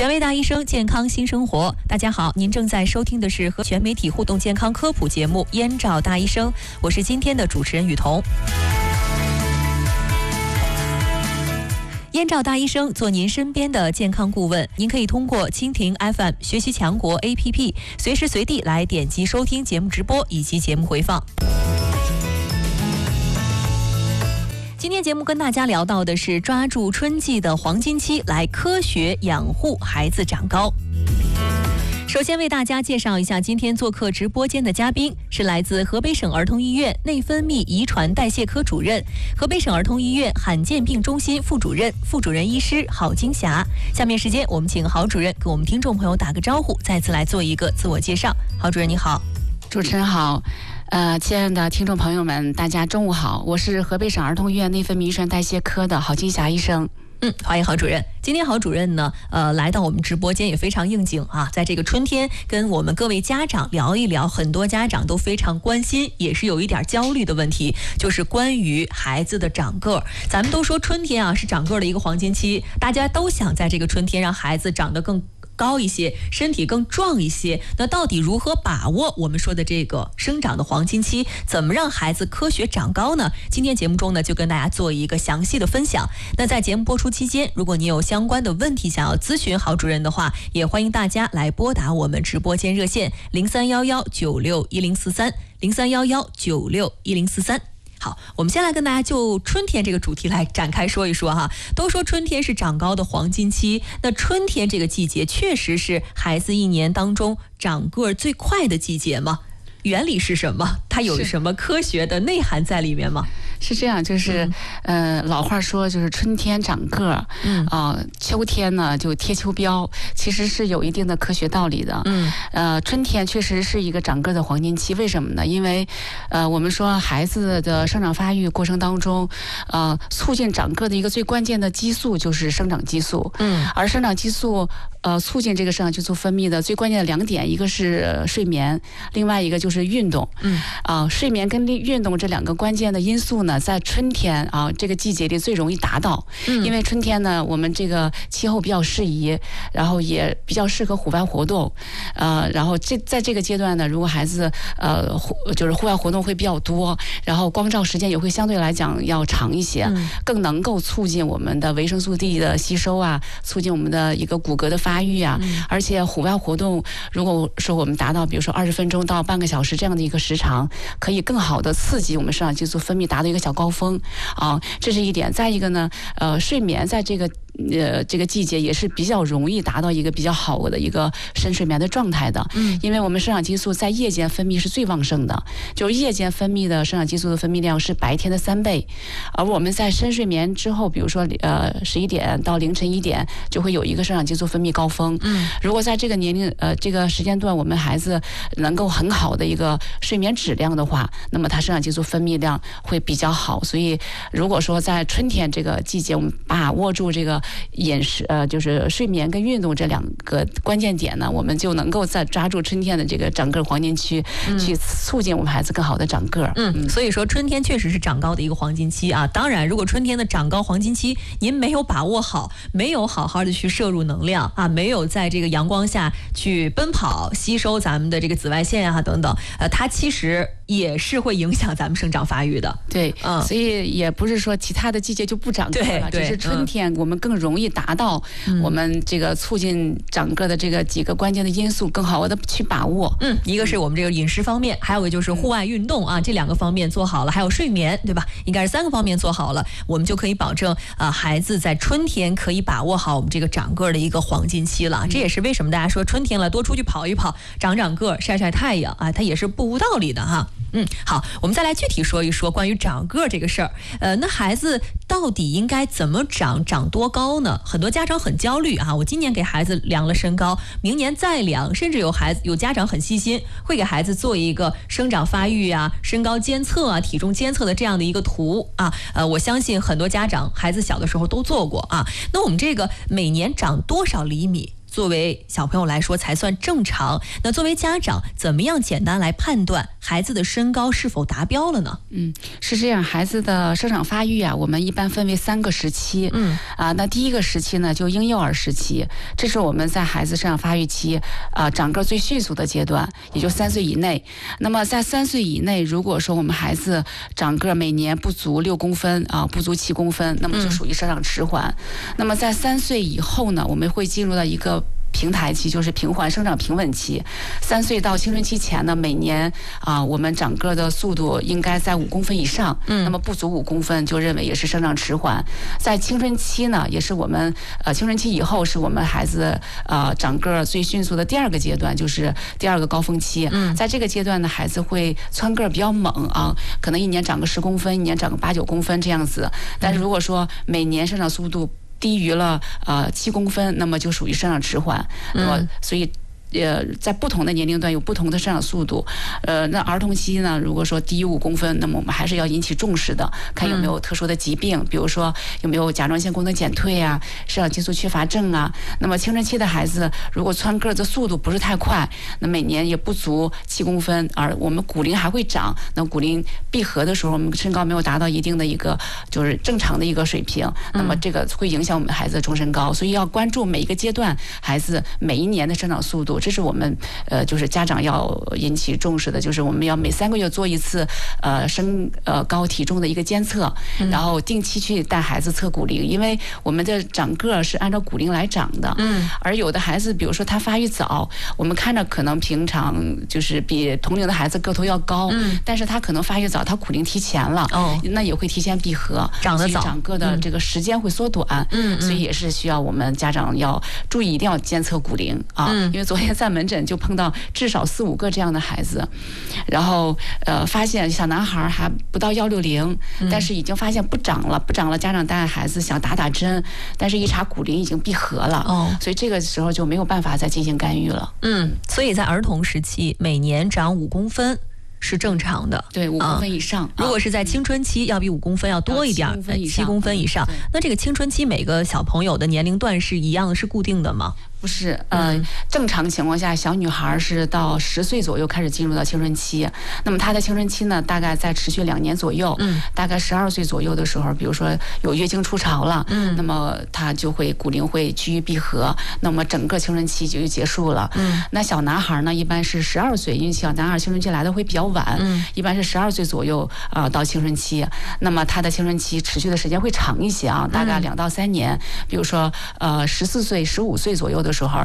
权威大医生，健康新生活。大家好，您正在收听的是和全媒体互动健康科普节目《燕赵大医生》，我是今天的主持人雨桐。燕赵大医生做您身边的健康顾问，您可以通过蜻蜓 FM、学习强国 APP 随时随地来点击收听节目直播以及节目回放。今天节目跟大家聊到的是抓住春季的黄金期来科学养护孩子长高。首先为大家介绍一下今天做客直播间的嘉宾，是来自河北省儿童医院内分泌遗传代谢科主任、河北省儿童医院罕见病中心副主任医师郝金霞。下面时间我们请郝主任跟我们听众朋友打个招呼，再次来做一个自我介绍。郝主任你好。 主持人好，亲爱的听众朋友们，大家中午好，我是河北省儿童医院内分泌遗传代谢科的郝金霞医生。 欢迎郝主任。今天郝主任呢，来到我们直播间也非常应景啊，在这个春天跟我们各位家长聊一聊，很多家长都非常关心，也是有一点焦虑的问题，就是关于孩子的长个。咱们都说春天啊是长个的一个黄金期，大家都想在这个春天让孩子长得更高一些，身体更壮一些。那到底如何把握我们说的这个生长的黄金期，怎么让孩子科学长高呢？今天节目中呢，就跟大家做一个详细的分享。那在节目播出期间，如果你有相关的问题想要咨询郝主任的话，也欢迎大家来拨打我们直播间热线03119610430311961043。好，我们先来跟大家就春天这个主题来展开说一说哈。都说春天是长高的黄金期，那春天这个季节确实是孩子一年当中长个最快的季节吗？原理是什么？它有什么科学的内涵在里面吗？ 是这样，就是老话说就是春天长个秋天呢就贴秋膘，其实是有一定的科学道理的。春天确实是一个长个的黄金期，为什么呢？因为我们说孩子的生长发育过程当中，促进长个的一个最关键的激素就是生长激素。而生长激素促进这个生长激素分泌的最关键的两点，一个是睡眠，另外一个就是运动。睡眠跟运动这两个关键的因素呢，在春天这个季节里最容易达到。因为春天呢，我们这个气候比较适宜，然后也比较适合户外活动。然后在这个阶段呢，如果孩子就是户外活动会比较多，然后光照时间也会相对来讲要长一些，更能够促进我们的维生素 D 的吸收啊，促进我们的一个骨骼的发育啊。而且户外活动如果说我们达到比如说20分钟到半个小时这样的一个时长，可以更好的刺激我们生长激素分泌，达到一个小高峰这是一点。再一个呢，睡眠在这个季节也是比较容易达到一个比较好的一个深睡眠的状态的。因为我们生长激素在夜间分泌是最旺盛的，就是夜间分泌的生长激素的分泌量是白天的3倍，而我们在深睡眠之后，比如说11点到凌晨1点就会有一个生长激素分泌高峰。如果在这个年龄这个时间段，我们孩子能够很好的一个睡眠质量的话，那么他生长激素分泌量会比较好。所以如果说在春天这个季节，我们把握住这个饮食就是睡眠跟运动这两个关键点呢，我们就能够在抓住春天的这个长个黄金期，去促进我们孩子更好的长个。 所以说春天确实是长高的一个黄金期啊。当然，如果春天的长高黄金期您没有把握好，没有好好的去摄入能量啊，没有在这个阳光下去奔跑，吸收咱们的这个紫外线啊等等，它其实也是会影响咱们生长发育的。 对，所以也不是说其他的季节就不长个了，只是春天我们更容易达到我们这个促进长个的这个几个关键的因素，更好的去把握。 一个是我们这个饮食方面，还有一个就是户外运动啊，这2个方面做好了，还有睡眠，对吧？应该是3个方面做好了，我们就可以保证孩子在春天可以把握好我们这个长个的一个黄金期了。这也是为什么大家说春天了多出去跑一跑，长个，晒晒太阳啊，它也是不无道理的哈。好，我们再来具体说一说关于长个这个事儿。那孩子到底应该怎么长多高呢？很多家长很焦虑啊，我今年给孩子量了身高，明年再量，甚至有家长很细心，会给孩子做一个生长发育啊、身高监测啊、体重监测的这样的一个图啊。我相信很多家长孩子小的时候都做过啊。那我们这个每年长多少厘米作为小朋友来说才算正常？那作为家长，怎么样简单来判断孩子的身高是否达标了呢？ 是这样，孩子的生长发育啊，我们一般分为3个时期。那第一个时期呢，就婴幼儿时期，这是我们在孩子生长发育期长个最迅速的阶段，也就3岁以内。那么在3岁以内，如果说我们孩子长个每年不足6公分不足7公分，那么就属于生长迟缓。那么在3岁以后呢，我们会进入到一个平台期，就是平缓生长平稳期。3岁到青春期前呢，每年我们长个的速度应该在5公分以上，那么不足5公分就认为也是生长迟缓。在青春期呢，也是我们青春期以后是我们孩子长个最迅速的第2个阶段，就是第2个高峰期。在这个阶段呢，孩子会蹿个比较猛可能1年长个10公分，1年长个8、9公分这样子。但是如果说每年生长速度低于了7公分，那么就属于生长迟缓。那么所以在不同的年龄段有不同的生长速度。那儿童期呢，如果说低于5公分，那么我们还是要引起重视的，看有没有特殊的疾病，比如说有没有甲状腺功能减退肾上激素缺乏症那么青春期的孩子如果蹿个的速度不是太快，那每年也不足7公分，而我们骨龄还会长，那骨龄闭合的时候，我们身高没有达到一定的一个就是正常的一个水平，那么这个会影响我们孩子的中身高。所以要关注每一个阶段孩子每一年的生长速度，这是我们就是家长要引起重视的，就是我们要每3个月做一次身高体重的一个监测，然后定期去带孩子测骨龄，因为我们的长个是按照骨龄来长的。而有的孩子比如说他发育早，我们看着可能平常就是比同龄的孩子个头要高，但是他可能发育早，他骨龄提前了，那也会提前闭合， 长得早， 长个的这个时间会缩短。所以也是需要我们家长要注意，一定要监测骨龄因为昨天在门诊就碰到至少4、5个这样的孩子，然后发现小男孩还不到160，但是已经发现不长了，家长带孩子想打针，但是一查骨龄已经闭合了，所以这个时候就没有办法再进行干预了。 所以在儿童时期每年长5公分是正常的， 对，5公分以上。 如果是在青春期，要比5公分要多一点，7公分以上。那这个青春期每个小朋友的年龄段是一样的，是固定的吗？ 不是，正常情况下，小女孩是到10岁左右开始进入到青春期。那么她的青春期呢，大概在持续2年左右。大概12岁左右的时候，比如说有月经初潮了，那么她就会骨龄会趋于闭合，那么整个青春期就结束了。那小男孩呢，一般是12岁，因为小男孩青春期来的会比较晚，一般是12岁左右到青春期。那么他的青春期持续的时间会长一些大概2到3年。比如说14岁、15岁左右的时候，